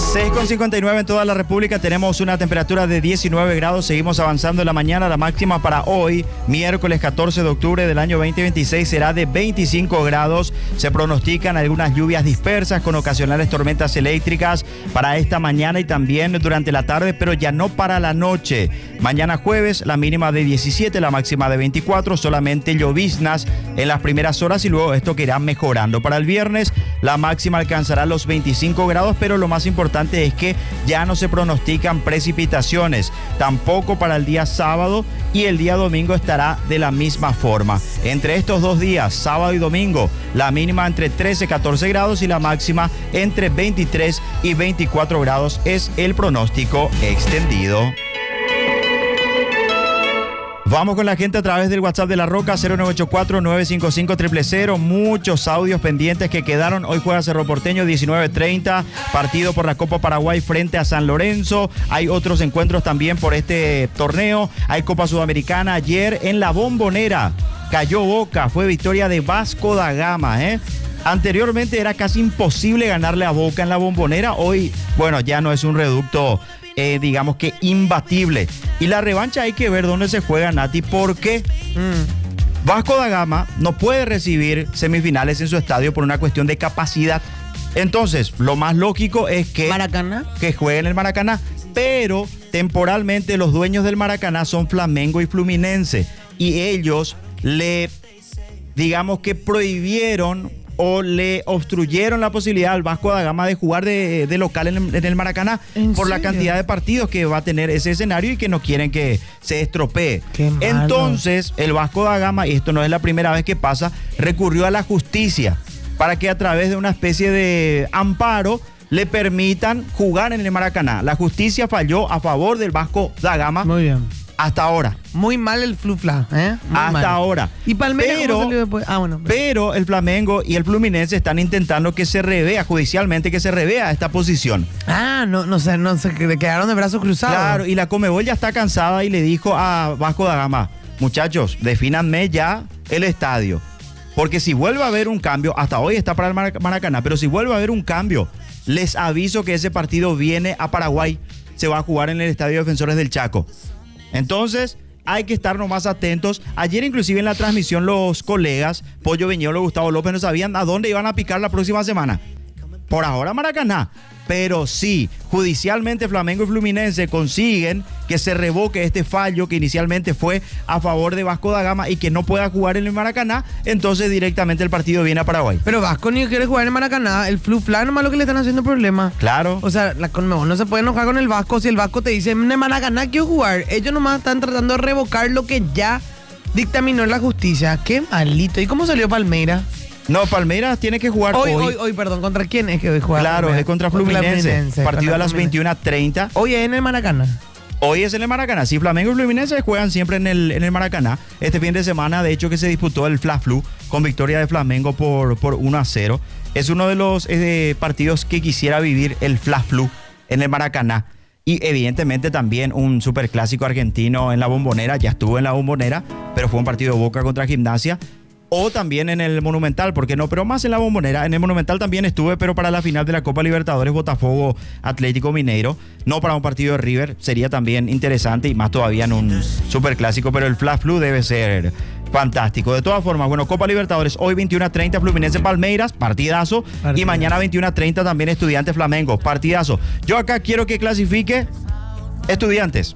6:59 en toda la República, tenemos una temperatura de 19 grados, seguimos avanzando en la mañana. La máxima para hoy, miércoles 14 de octubre del año 2026, será de 25 grados. Se pronostican algunas lluvias dispersas con ocasionales tormentas eléctricas para esta mañana y también durante la tarde, pero ya no para la noche. Mañana jueves, la mínima de 17, la máxima de 24, solamente lloviznas en las primeras horas y luego esto que irá mejorando. Para el viernes, la máxima alcanzará los 25 grados, pero lo más importante es que ya no se pronostican precipitaciones, tampoco para el día sábado, y el día domingo estará de la misma forma. Entre estos dos días, sábado y domingo, la mínima entre 13 y 14 grados y la máxima entre 23 y 24 grados es el pronóstico extendido. Vamos con la gente a través del WhatsApp de La Roca, 0984-955-000. Muchos audios pendientes que quedaron. Hoy juega Cerro Porteño, 19:30, partido por la Copa Paraguay frente a San Lorenzo. Hay otros encuentros también por este torneo. Hay Copa Sudamericana. Ayer en la Bombonera cayó Boca, fue victoria de Vasco da Gama, Anteriormente era casi imposible ganarle a Boca en la Bombonera. Hoy, bueno, ya no es un reducto digamos que imbatible. Y la revancha hay que ver dónde se juega, Nati, porque Vasco da Gama no puede recibir semifinales en su estadio por una cuestión de capacidad. Entonces, lo más lógico es que jueguen en el Maracaná, pero temporalmente los dueños del Maracaná son Flamengo y Fluminense, y ellos digamos que prohibieron o le obstruyeron la posibilidad al Vasco da Gama de jugar de local en el Maracaná por la cantidad de partidos que va a tener ese escenario y que no quieren que se estropee. Entonces, el Vasco da Gama, y esto no es la primera vez que pasa, recurrió a la justicia para que a través de una especie de amparo le permitan jugar en el Maracaná. La justicia falló a favor del Vasco da Gama. Muy bien. Hasta ahora. Muy mal el flufla, hasta ahora. ¿Y Palmeiras cómo salió después? Pero el Flamengo y el Fluminense están intentando que se revea judicialmente, que se revea esta posición. No se quedaron de brazos cruzados. Claro, y la Conmebol ya está cansada y le dijo a Vasco da Gama: muchachos, defínanme ya el estadio. Porque si vuelve a haber un cambio, hasta hoy está para el Maracaná, pero si vuelve a haber un cambio, les aviso que ese partido viene a Paraguay. Se va a jugar en el Estadio Defensores del Chaco. Entonces, hay que estar nomás atentos. Ayer, inclusive en la transmisión, los colegas Pollo Viñolo, Gustavo López, no sabían a dónde iban a picar la próxima semana. Por ahora Maracaná. Pero sí, judicialmente Flamengo y Fluminense consiguen que se revoque este fallo que inicialmente fue a favor de Vasco da Gama y que no pueda jugar en el Maracaná. Entonces directamente el partido viene a Paraguay. Pero Vasco ni quiere jugar en el Maracaná. El Flufla nomás lo que le están haciendo problema. Claro. O sea, la Conmebol no se puede enojar con el Vasco si el Vasco te dice: en el Maracaná quiero jugar. Ellos nomás están tratando de revocar lo que ya dictaminó la justicia. Qué malito. ¿Y cómo salió Palmeiras? No, Palmeiras tiene que jugar hoy, perdón, ¿contra quién es que hoy juega? Claro, es contra Fluminense. Partido a las 21:30. Hoy es en el Maracaná. Hoy es en el Maracaná. Sí, Flamengo y Fluminense juegan siempre en el Maracaná. Este fin de semana, de hecho, que se disputó el Fla-Flu con victoria de Flamengo por 1-0. Es uno de los partidos que quisiera vivir el Fla-Flu en el Maracaná. Y evidentemente también un superclásico argentino en la Bombonera. Ya estuvo en la Bombonera, pero fue un partido de Boca contra Gimnasia. O también en el Monumental, ¿por qué no? Pero más en la Bombonera. En el Monumental también estuve, pero para la final de la Copa Libertadores, Botafogo Atlético Mineiro. No para un partido de River, sería también interesante y más todavía en un superclásico, pero el Fla-Flu debe ser fantástico. De todas formas, bueno, Copa Libertadores, hoy 21:30 Fluminense Palmeiras, partidazo. Y mañana 21:30 también Estudiantes Flamengo, partidazo. Yo acá quiero que clasifique Estudiantes.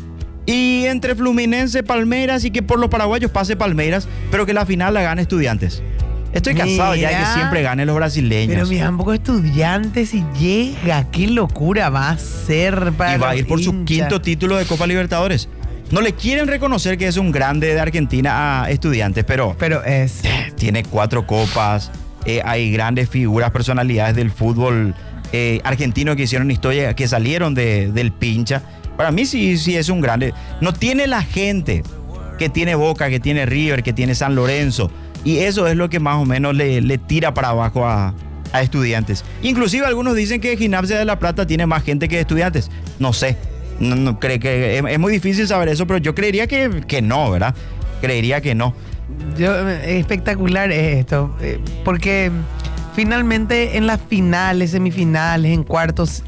Y entre Fluminense, Palmeiras, y que por los paraguayos pase Palmeiras, pero que la final la gane Estudiantes. Estoy cansado ya de que siempre ganen los brasileños. Pero mira, un poco Estudiantes y llega, qué locura va a ser para y va a ir por su quinto título de Copa Libertadores. No le quieren reconocer que es un grande de Argentina a Estudiantes, pero es. Tiene 4 copas, hay grandes figuras, personalidades del fútbol argentino que hicieron historia, que salieron del pincha. Para mí sí es un grande. No tiene la gente que tiene Boca, que tiene River, que tiene San Lorenzo. Y eso es lo que más o menos le tira para abajo a Estudiantes. Inclusive algunos dicen que Gimnasia de la Plata tiene más gente que Estudiantes. No sé. No creo que es muy difícil saber eso, pero yo creería que no, ¿verdad? Creería que no. Espectacular es esto. Porque finalmente en las finales, semifinales, en cuartos,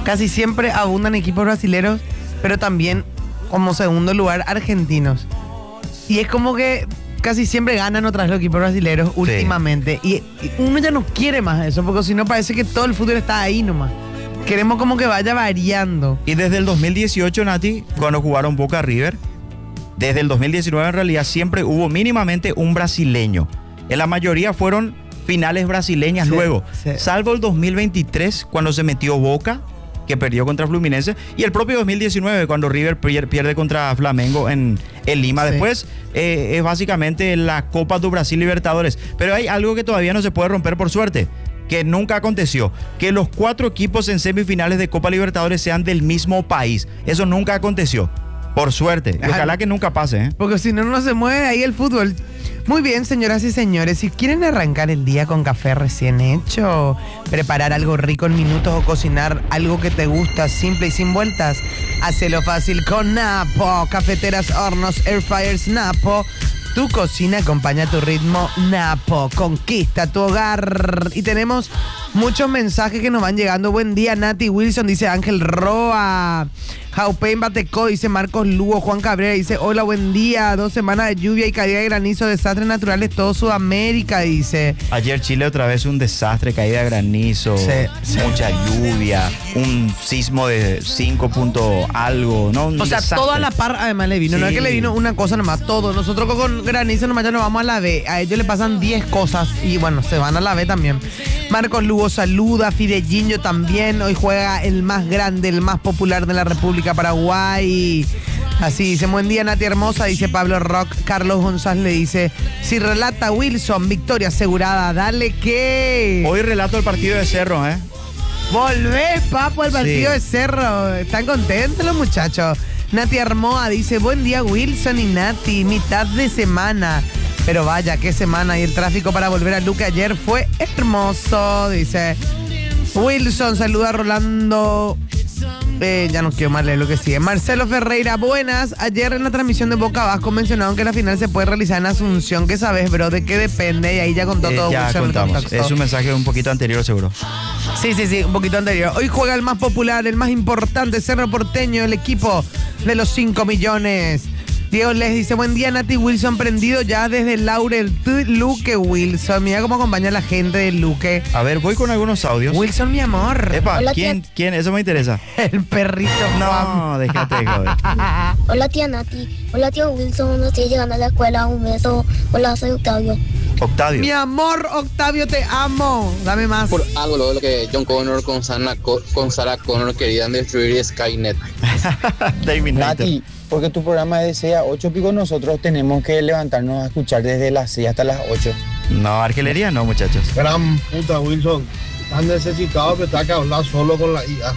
casi siempre abundan equipos brasileros, pero también como segundo lugar argentinos. Y es como que casi siempre ganan otra vez los equipos brasileros últimamente. Y uno ya no quiere más eso, porque si no parece que todo el fútbol está ahí nomás. Queremos como que vaya variando. Y desde el 2018, Nati, cuando jugaron Boca River, desde el 2019 en realidad siempre hubo mínimamente un brasileño. En la mayoría fueron finales brasileñas luego, salvo el 2023 cuando se metió Boca, que perdió contra Fluminense, y el propio 2019 cuando River pierde contra Flamengo en Lima. Después es básicamente la Copa do Brasil Libertadores. Pero hay algo que todavía no se puede romper por suerte, que nunca aconteció, que los 4 equipos en semifinales de Copa Libertadores sean del mismo país. Eso nunca aconteció, por suerte. Y ojalá que nunca pase, ¿eh? Porque si no, no se mueve ahí el fútbol. Muy bien, señoras y señores, si quieren arrancar el día con café recién hecho, preparar algo rico en minutos o cocinar algo que te gusta, simple y sin vueltas, hacelo fácil con Napo. Cafeteras, hornos, air fryers, Napo. Tu cocina acompaña tu ritmo. Napo, conquista tu hogar. Y tenemos muchos mensajes que nos van llegando. Buen día, Nati Wilson, dice Ángel Roa. Jaupein Batecó, dice Marcos Lugo. Juan Cabrera dice, hola, buen día. 2 semanas de lluvia y caída de granizo, desastres naturales, todo Sudamérica, dice. Ayer Chile otra vez un desastre, caída de granizo, mucha lluvia, un sismo de 5 punto algo, ¿no? O sea, desastre. Todo a la par además le vino, no es que le vino una cosa nomás, todo. Nosotros con granizo nomás ya nos vamos a la B, a ellos le pasan 10 cosas y bueno, se van a la B también. Marcos Lugo saluda, Fidellinho también, hoy juega el más grande, el más popular de la República Paraguay. Así dice, buen día Nati hermosa, dice Pablo Rock. Carlos González le dice, si relata Wilson, victoria asegurada, dale que... Hoy relato el partido de Cerro, ¿eh? Volvé, papo, el partido de Cerro. ¿Están contentos los muchachos? Nati Armoa dice, buen día Wilson y Nati, mitad de semana. Pero vaya, qué semana, y el tráfico para volver a Luque ayer fue hermoso, dice Wilson. Saluda a Rolando. Ya no quiero más leer lo que sigue. Marcelo Ferreira, buenas. Ayer en la transmisión de Boca Vasco mencionaron que la final se puede realizar en Asunción. ¿Qué sabes, bro? ¿De qué depende? Y ahí ya contó todo. Ya contamos. Es un mensaje un poquito anterior, seguro. Sí, un poquito anterior. Hoy juega el más popular, el más importante, Cerro Porteño, el equipo de los 5 millones. Diego les dice, buen día Nati Wilson, prendido ya desde Laurel Luque Wilson. Mira cómo acompaña a la gente de Luque. A ver, voy con algunos audios. Wilson, mi amor. Epa, hola, ¿quién? Eso me interesa. El perrito. No, déjate, joder. Hola tía Nati, hola tío Wilson, no estoy llegando a la escuela, un beso. Hola, soy Octavio. Octavio. Mi amor, Octavio, te amo. Dame más. Por algo lo que John Connor con Sarah Connor querían destruir Skynet. Nati, porque tu programa desea 8 picos, nosotros tenemos que levantarnos a escuchar desde las 6 hasta las 8. No, arquelería no, muchachos. Gran puta, Wilson. Estás necesitado, pero está que hablar solo con la IA.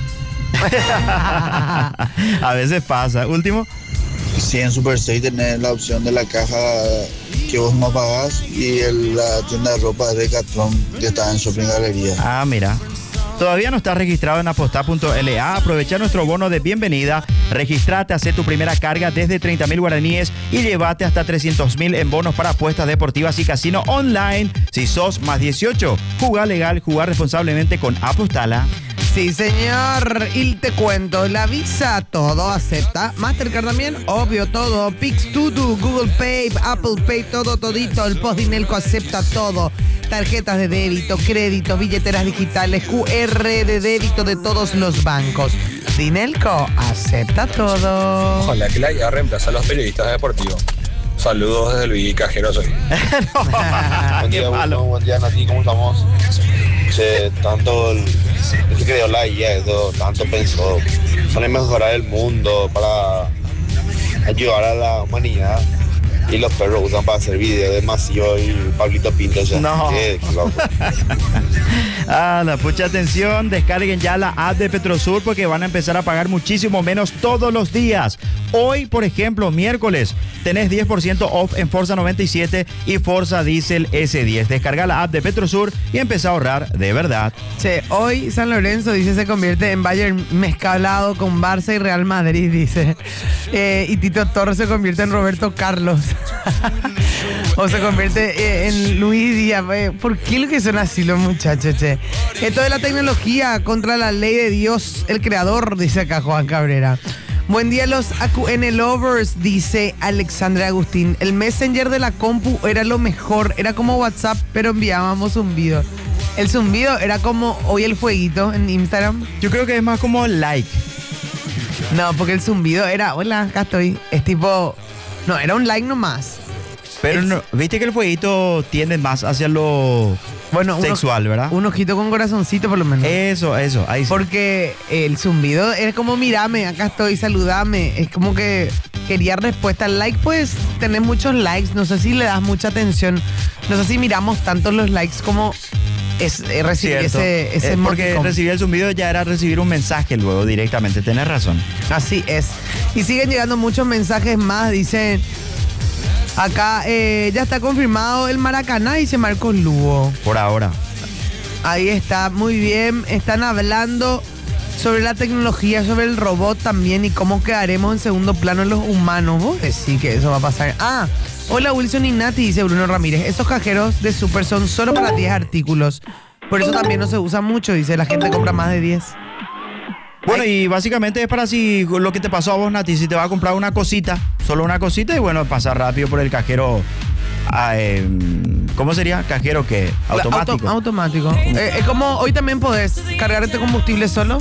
A veces pasa. Último. Sí, en Super 6 tenés la opción de la caja que vos no pagás y la tienda de ropa de Decathlon que está en Shopping Galería. Ah, mira. ¿Todavía no estás registrado en apostar.la? Aprovecha nuestro bono de bienvenida, registrate, hace tu primera carga desde 30.000 guaraníes y llévate hasta 300.000 en bonos para apuestas deportivas y casino online. Si sos más 18, jugar legal, jugar responsablemente con Apostala. Sí, señor. Y te cuento, la Visa todo acepta. Mastercard también, obvio, todo. Pix, Tutu, Google Pay, Apple Pay, todo, todito. El Postdinelco acepta todo. Tarjetas de débito, créditos, billeteras digitales, QR de débito de todos los bancos. Dinelco acepta todo. Ojalá que la haya reemplazado a los periodistas deportivos. Saludos desde Luis Cajero soy. Buen día, Wilson, buen día, Nati, ¿cómo estamos? Tanto el que creó la IA, eso, tanto pensó para mejorar el mundo, para ayudar a la humanidad. Y los perros usan para hacer videos de Macío y Pablito Pinto. Ya. No. Qué loco. Mucha atención, descarguen ya la app de Petrosur porque van a empezar a pagar muchísimo menos todos los días. Hoy, por ejemplo, miércoles, tenés 10% off en Forza 97 y Forza Diesel S10. Descarga la app de Petrosur y empezá a ahorrar de verdad. Che, hoy San Lorenzo, dice, se convierte en Bayern mezclado con Barça y Real Madrid, dice. Y Tito Torres se convierte en Roberto Carlos. O se convierte en Luis Díaz. ¿Por qué lo que son así los muchachos, che? Esto de la tecnología contra la ley de Dios, el creador, dice acá Juan Cabrera. Buen día los AQN Lovers, dice Alexandra Agustín. El Messenger de la compu era lo mejor. Era como WhatsApp, pero enviábamos zumbido. El zumbido era como hoy el fueguito en Instagram. Yo creo que es más como like. No, porque el zumbido era, hola, acá estoy. Es tipo, no, era un like nomás. Pero no, viste que el fueguito tiende más hacia lo sexual, ¿verdad? Un ojito con corazoncito por lo menos. Eso, ahí sí. Porque el zumbido era como, mírame, acá estoy, saludame. Es como que quería respuesta. El like, pues, tenés muchos likes. No sé si le das mucha atención. No sé si miramos tanto los likes como recibir ese porque emoticón. recibir el zumbido ya era recibir un mensaje luego directamente. Tenés razón. Así es. Y siguen llegando muchos mensajes más. Dicen... Acá ya está confirmado el Maracaná, dice Marcos Lugo. Por ahora. Ahí está, muy bien. Están hablando sobre la tecnología, sobre el robot también y cómo quedaremos en segundo plano los humanos. ¿Vos decís que eso va a pasar? Ah, hola Wilson y Nati, dice Bruno Ramírez. Esos cajeros de Super son solo para 10 artículos. Por eso también no se usa mucho, dice. La gente compra más de 10. Bueno, y básicamente es para si lo que te pasó a vos, Nati, si te vas a comprar una cosita, solo una cosita, y bueno, pasar rápido por el cajero, ¿cómo sería? ¿Cajero qué? ¿Automático? Automático. Es como hoy también podés cargar este combustible solo.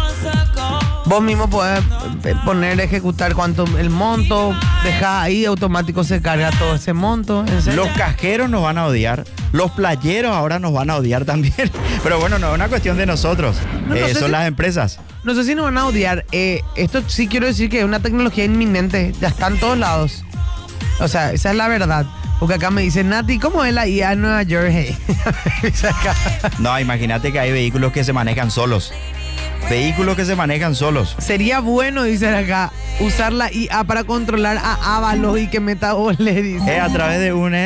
Vos mismo podés poner, ejecutar cuánto el monto, dejar ahí, automático se carga todo ese monto. Los cajeros nos van a odiar, los playeros ahora nos van a odiar también. Pero bueno, no es una cuestión de nosotros, son las empresas. No sé si nos van a odiar. Esto sí quiero decir que es una tecnología inminente, ya está en todos lados. O sea, esa es la verdad. Porque acá me dicen, Nati, ¿cómo es la IA en Nueva York? Hey. No, imagínate que hay vehículos que se manejan solos. Vehículos que se manejan solos. Sería bueno, dicen acá, usar la IA para controlar a Ábalos y que meta goles, dice. A través de un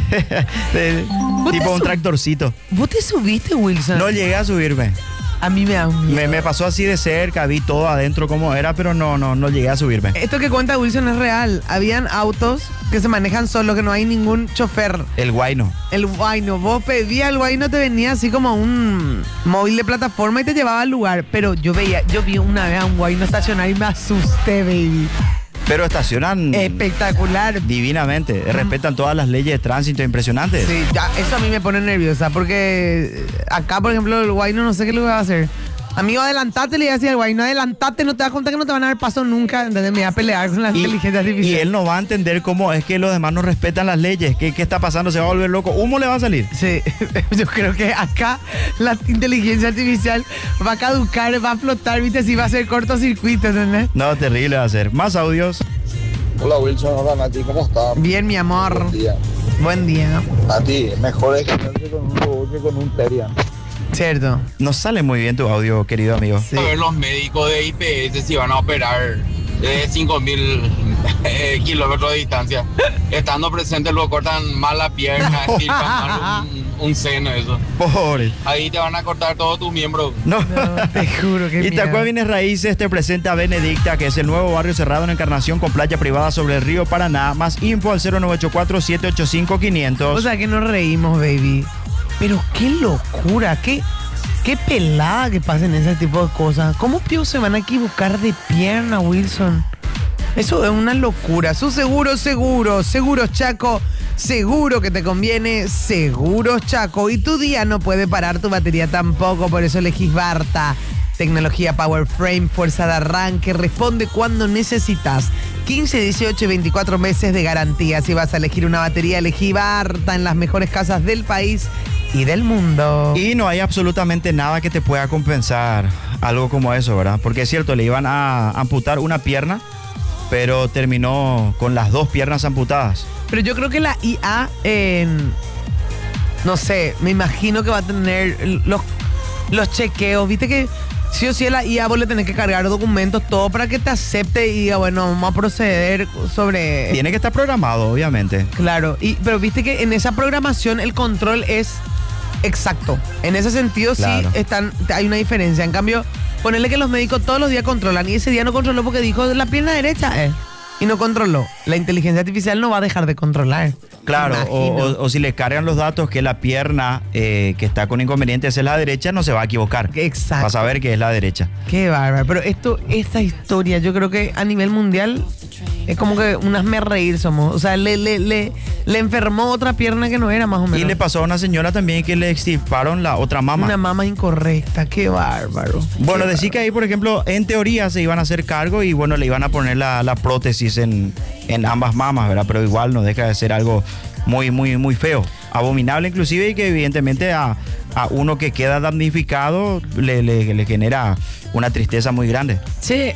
tipo un tractorcito. ¿Vos te subiste, Wilson? No llegué a subirme. A mí me da un miedo. Me pasó así de cerca, vi todo adentro cómo era, pero no llegué a subirme. Esto que cuenta Wilson es real. Habían autos que se manejan solos, que no hay ningún chofer. El Guayno. El Guayno. Vos pedías el Guayno, te venía así como un móvil de plataforma y te llevaba al lugar. Pero yo vi una vez a un Guayno estacionar y me asusté, baby. Pero estacionan espectacular, divinamente, respetan todas las leyes de tránsito, impresionantes. Sí, ya, eso a mí me pone nerviosa, porque acá, por ejemplo, el Guayno no sé qué le voy a hacer. Amigo, adelantate, le iba a decir al Guayno, adelantate, no te das cuenta que no te van a dar paso nunca, entonces me va a pelear con la inteligencia artificial. Y él no va a entender cómo es que los demás no respetan las leyes, qué está pasando, se va a volver loco, humo le va a salir. Sí, yo creo que acá la inteligencia artificial va a caducar, va a flotar, viste, si va a ser cortocircuito, ¿entendés? No, terrible va a ser. Más audios. Hola Wilson, hola Nati, ¿cómo estás? Bien, mi amor. Buen día. Buen día. Nati, mejor es que con un robot que con un Terian. Cierto. Nos sale muy bien tu audio, querido amigo. Sí. A ver los médicos de IPS si van a operar de 5.000 kilómetros de distancia. Estando presentes luego cortan mal la pierna, estirpan mal un seno, eso. Pobre. Ahí te van a cortar todo tu miembro. No, te juro que Itacua Bienes Raíces te presenta Benedicta, que es el nuevo barrio cerrado en Encarnación con playa privada sobre el río Paraná. Más info al 0984-785-500. O sea que nos reímos, baby. Pero qué locura, qué pelada que pasen ese tipo de cosas. ¿Cómo pío se van a equivocar de pierna, Wilson? Eso es una locura. Su Seguros Chaco. Seguro que te conviene, Seguros Chaco. Y tu día no puede parar, tu batería tampoco, por eso elegís Barta. Tecnología Power Frame, fuerza de arranque, responde cuando necesitas. 15, 18 y 24 meses de garantía. Si vas a elegir una batería, elegí Barta en las mejores casas del país y del mundo. Y no hay absolutamente nada que te pueda compensar algo como eso, ¿verdad? Porque es cierto, le iban a amputar una pierna, pero terminó con las dos piernas amputadas. Pero yo creo que la IA, no sé, me imagino que va a tener los chequeos. Viste que Sí o sí, a la IA vos le tenés que cargar documentos, todo para que te acepte y diga, bueno, vamos a proceder sobre... Tiene que estar programado, obviamente. Claro, pero viste que en esa programación el control es exacto. En ese sentido Claro. sí hay una diferencia. En cambio, ponerle que los médicos todos los días controlan y ese día no controló porque dijo la pierna derecha, y no controló. La inteligencia artificial no va a dejar de controlar. Claro, o si le cargan los datos que la pierna que está con inconvenientes es la derecha, no se va a equivocar. Exacto. Va a saber que es la derecha. Qué bárbaro. Pero esta historia, yo creo que a nivel mundial es como que un hazme reír somos. O sea, le enfermó otra pierna que no era, más o menos. Y le pasó a una señora también que le extirparon la otra mama. Una mama incorrecta, qué bárbaro. Bueno, decía que ahí, por ejemplo, en teoría se iban a hacer cargo y bueno, le iban a poner la prótesis en ambas mamas, ¿verdad? Pero igual no deja de ser algo muy, muy, muy feo. Abominable inclusive, y que evidentemente a uno que queda damnificado le genera una tristeza muy grande. Sí,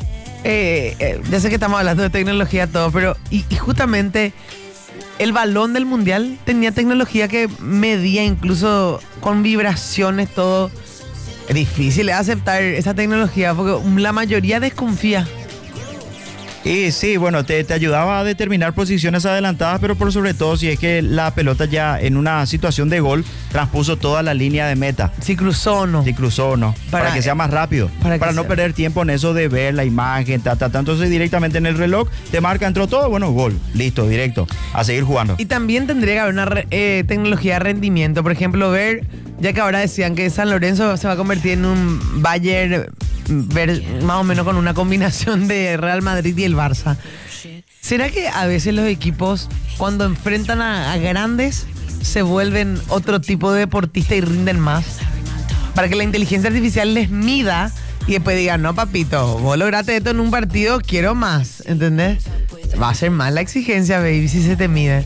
ya sé que estamos hablando de tecnología todo, pero y justamente el balón del mundial tenía tecnología que medía incluso con vibraciones, todo. Es difícil aceptar esa tecnología porque la mayoría desconfía. Y sí, bueno, te ayudaba a determinar posiciones adelantadas, pero por sobre todo si es que la pelota ya en una situación de gol transpuso toda la línea de meta. Si cruzó o no. Si cruzó o no. Para que sea más rápido. Para no perder tiempo en eso de ver la imagen, Entonces directamente en el reloj te marca, entró todo, bueno, gol. Listo, directo. A seguir jugando. Y también tendría que haber una tecnología de rendimiento. Por ejemplo, ya que ahora decían que San Lorenzo se va a convertir en un Bayern, ver más o menos con una combinación de Real Madrid y el Barça. ¿Será que a veces los equipos, cuando enfrentan a grandes, se vuelven otro tipo de deportista y rinden más? Para que la inteligencia artificial les mida y después digan, no, papito, vos lograste esto en un partido, quiero más, ¿entendés? Va a ser más la exigencia, baby, si se te mide.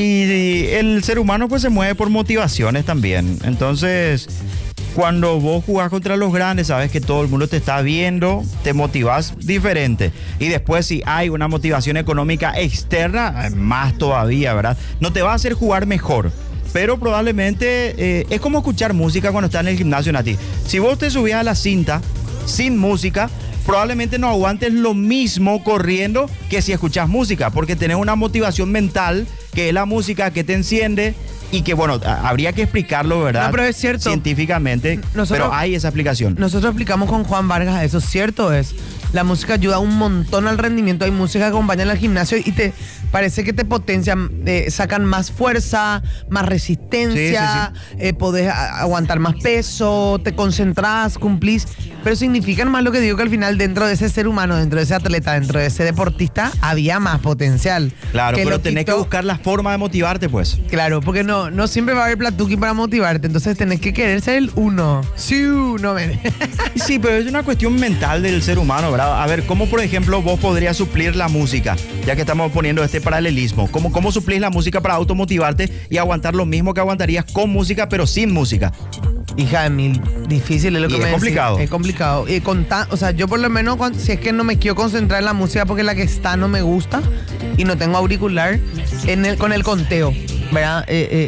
Y el ser humano pues se mueve por motivaciones también. Entonces, cuando vos jugás contra los grandes, sabes que todo el mundo te está viendo, te motivás diferente. Y después si hay una motivación económica externa, más todavía, ¿verdad? No te va a hacer jugar mejor, pero probablemente es como escuchar música cuando estás en el gimnasio, Nati. Si vos te subías a la cinta sin música, probablemente no aguantes lo mismo corriendo que si escuchás música, porque tenés una motivación mental, que es la música que te enciende y que, bueno, habría que explicarlo, ¿verdad? No, pero es cierto. Científicamente, pero hay esa explicación. Nosotros explicamos con Juan Vargas eso, cierto es. La música ayuda un montón al rendimiento. Hay música que acompaña al gimnasio y te parece que te potencian, sacan más fuerza, más resistencia, sí. Podés aguantar más peso, te concentrás, cumplís. Pero significa más lo que digo, que al final dentro de ese ser humano, dentro de ese atleta, dentro de ese deportista, había más potencial. Claro, pero tenés que buscar la forma de motivarte, pues. Claro, porque no siempre va a haber platuki para motivarte, entonces tenés que querer ser el uno. Sí, uno, Sí, pero es una cuestión mental del ser humano, ¿verdad? A ver, ¿cómo por ejemplo vos podrías suplir la música? Ya que estamos poniendo este paralelismo. ¿Cómo suplís la música para automotivarte y aguantar lo mismo que aguantarías con música, pero sin música? Hija de mil, difícil es lo que me decís. Complicado. Es complicado. O sea, yo por lo menos, si es que no me quiero concentrar en la música porque la que está no me gusta y no tengo auricular, con el conteo, ¿verdad?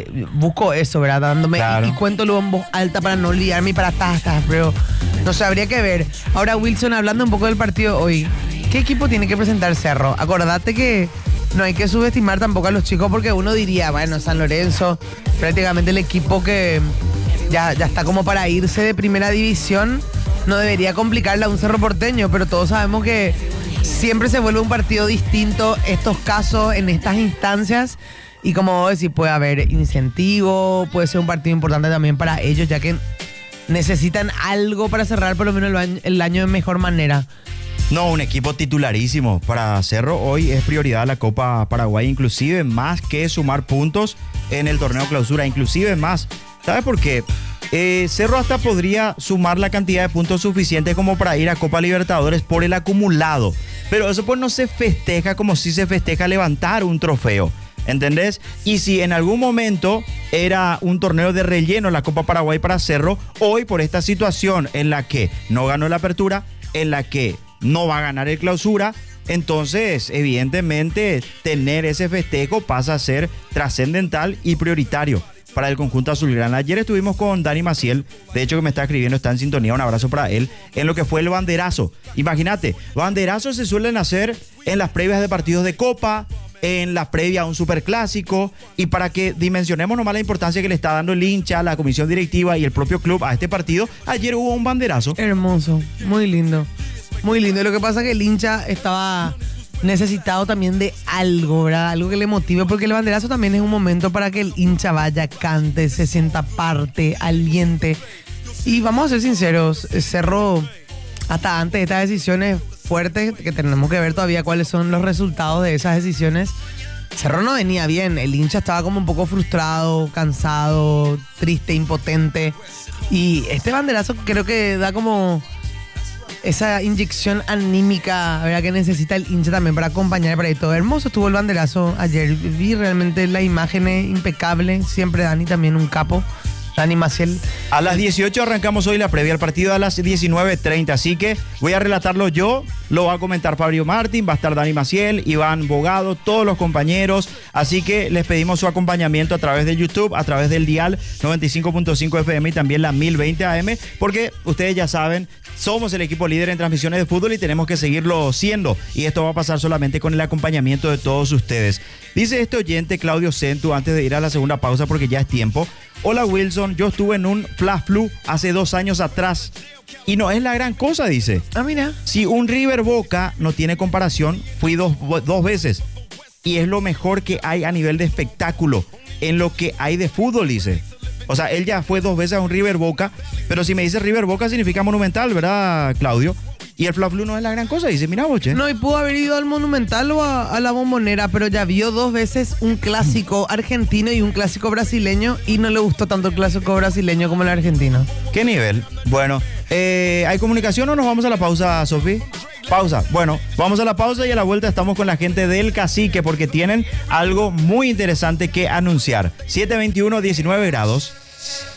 Busco eso, ¿verdad? Dándome y cuento luego en voz alta para no liarme y para pero no sé, habría que ver. Ahora, Wilson, hablando un poco del partido hoy, ¿qué equipo tiene que presentar Cerro? Acordate que no hay que subestimar tampoco a los chicos porque uno diría, bueno, San Lorenzo, prácticamente el equipo que ya está como para irse de primera división, no debería complicarle a un Cerro Porteño, pero todos sabemos que siempre se vuelve un partido distinto estos casos, en estas instancias, y como vos decís, puede haber incentivo, puede ser un partido importante también para ellos, ya que necesitan algo para cerrar por lo menos el año de mejor manera. No, un equipo titularísimo. Para Cerro hoy es prioridad la Copa Paraguay, inclusive más que sumar puntos en el torneo clausura, inclusive más. ¿Sabes por qué? Cerro hasta podría sumar la cantidad de puntos suficientes como para ir a Copa Libertadores por el acumulado. Pero eso pues no se festeja como si se festeja levantar un trofeo. ¿Entendés? Y si en algún momento era un torneo de relleno la Copa Paraguay para Cerro, hoy por esta situación en la que no ganó la apertura, en la que no va a ganar el clausura, entonces evidentemente tener ese festejo pasa a ser trascendental y prioritario. para el conjunto azulgrana. Ayer estuvimos con Dani Maciel, de hecho que me está escribiendo, está en sintonía, un abrazo para él, en lo que fue el banderazo. Imagínate, banderazos se suelen hacer en las previas de partidos de Copa, en la previa a un superclásico, y para que dimensionemos nomás la importancia que le está dando el hincha, la comisión directiva y el propio club a este partido, ayer hubo un banderazo. Hermoso, muy lindo. Muy lindo. Lo que pasa es que el hincha estaba necesitado también de algo, ¿verdad? Algo que le motive, porque el banderazo también es un momento para que el hincha vaya, cante, se sienta parte, aliente. Y vamos a ser sinceros, Cerro, hasta antes de estas decisiones fuertes, que tenemos que ver todavía cuáles son los resultados de esas decisiones, Cerro no venía bien. El hincha estaba como un poco frustrado, cansado, triste, impotente. Y este banderazo creo que da como esa inyección anímica, ¿verdad?, que necesita el hincha también para acompañar para ahí todo. Hermoso estuvo el banderazo ayer. Vi realmente las imágenes impecables. Siempre Dani también un capo. Dani Maciel. A las 18 arrancamos hoy la previa al partido a las 19:30, así que voy a relatarlo yo, lo va a comentar Fabio Martín, va a estar Dani Maciel, Iván Bogado, todos los compañeros, así que les pedimos su acompañamiento a través de YouTube, a través del dial 95.5 FM y también la 1020 AM, porque ustedes ya saben, somos el equipo líder en transmisiones de fútbol y tenemos que seguirlo siendo, y esto va a pasar solamente con el acompañamiento de todos ustedes. Dice este oyente Claudio Centu, antes de ir a la segunda pausa porque ya es tiempo: hola Wilson, yo estuve en un Fla-Flu hace 2 años atrás y no es la gran cosa, dice. Ah, mira. Si un River Boca no tiene comparación, fui dos veces y es lo mejor que hay a nivel de espectáculo en lo que hay de fútbol, dice. O sea, él ya fue 2 veces a un River Boca, pero si me dice River Boca significa Monumental, ¿verdad, Claudio? Y el Fla-Flu no es la gran cosa, dice, mira, boche. No, y pudo haber ido al Monumental o a la Bombonera, pero ya vio 2 veces un clásico argentino y un clásico brasileño y no le gustó tanto el clásico brasileño como el argentino. ¿Qué nivel? Bueno, ¿hay comunicación o nos vamos a la pausa, Sofi? Pausa. Bueno, vamos a la pausa y a la vuelta estamos con la gente del Cacique porque tienen algo muy interesante que anunciar. 7:21, 19 grados.